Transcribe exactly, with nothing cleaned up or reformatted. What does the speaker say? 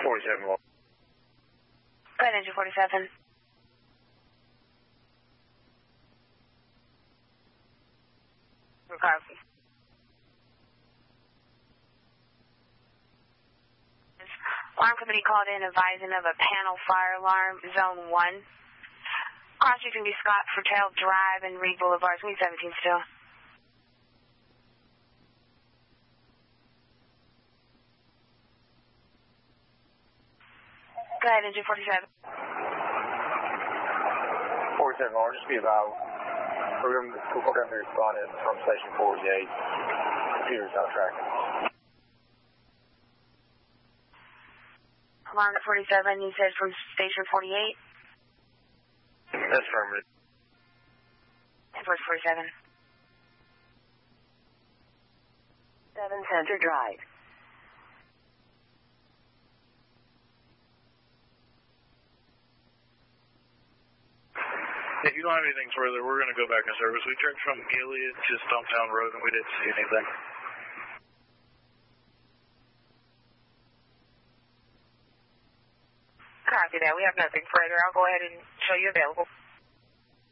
forty-seven. Go ahead, engine forty-seven. Copy. Alarm company called in advising of a panel fire alarm, zone one. Cross-street be Scott Fertel Drive and Reed Boulevard, Suite seventeen still. Go ahead, engine forty-seven. forty-seven, I'll just be about. We're going to program to respond in from station forty-eight. Computer's not tracking. Alarm forty-seven, you said from station forty-eight? That's affirmative. Where's forty-seven? seven Center Drive. If you don't have anything further, we're going to go back in service. We checked from Gilead to Stumptown Road, and we didn't see anything. Copy that. We have nothing further. I'll go ahead and show you available.